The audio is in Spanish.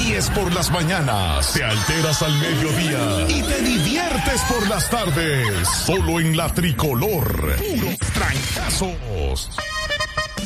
ríes por las mañanas, te alteras al mediodía y te diviertes por las tardes. Solo en la Tricolor. Puros trancazos.